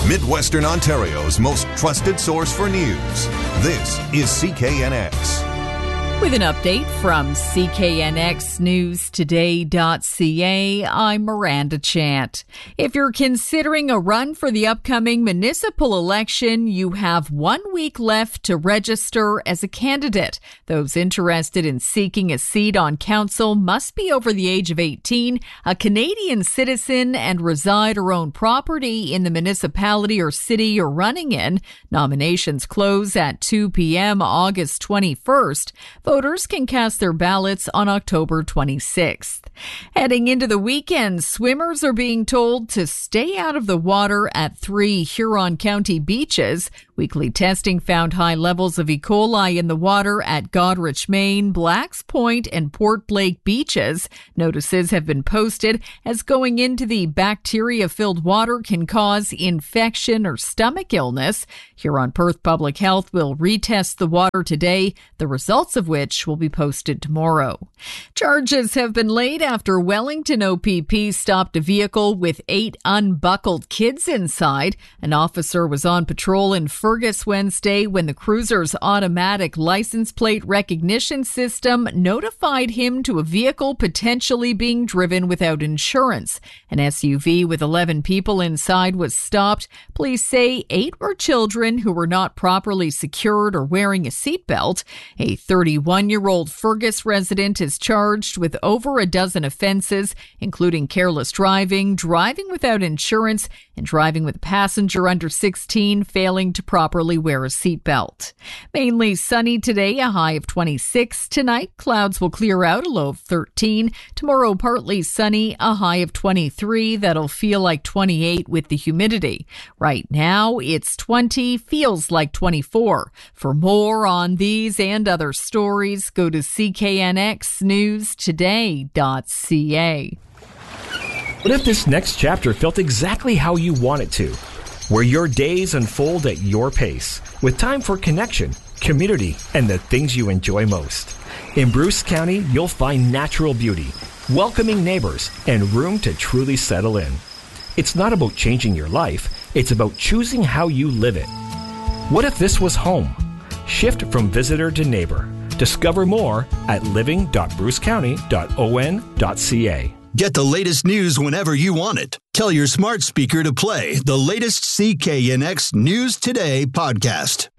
Midwestern Ontario's most trusted source for news. This is CKNX. With an update from CKNXNewsToday.ca, I'm Miranda Chant. If you're considering a run for the upcoming municipal election, you have 1 week left to register as a candidate. Those interested in seeking a seat on council must be over the age of 18, a Canadian citizen, and reside or own property in the municipality or city you're running in. Nominations close at 2 p.m. August 21st. Voters can cast their ballots on October 26th. Heading into the weekend, swimmers are being told to stay out of the water at 3 Huron County beaches. Weekly testing found high levels of E. coli in the water at Goderich, Maine, Blacks Point, and Port Lake beaches. Notices have been posted as going into the bacteria-filled water can cause infection or stomach illness. Huron-Perth Public Health will retest the water today, the results of which will be posted tomorrow. Charges have been laid after Wellington OPP stopped a vehicle with 8 unbuckled kids inside. An officer was on patrol in Fergus Wednesday when the cruiser's automatic license plate recognition system notified him to a vehicle potentially being driven without insurance. An SUV with 11 people inside was stopped. Police say 8 were children who were not properly secured or wearing a seatbelt. A 31-year-old Fergus resident is charged with over a dozen offenses, including careless driving, driving without insurance, and driving with a passenger under 16 failing to properly wear a seatbelt. Mainly sunny today, a high of 26. Tonight, clouds will clear out, a low of 13. Tomorrow, partly sunny, a high of 23. That'll feel like 28 with the humidity. Right now, it's 20, feels like 24. For more on these and other stories, go to CKNXNewsToday.ca. What if this next chapter felt exactly how you want it to? Where your days unfold at your pace, with time for connection, community, and the things you enjoy most. In Bruce County, you'll find natural beauty, welcoming neighbors, and room to truly settle in. It's not about changing your life, it's about choosing how you live it. What if this was home? Shift from visitor to neighbor. Discover more at living.brucecounty.on.ca. Get the latest news whenever you want it. Tell your smart speaker to play the latest CKNX News Today podcast.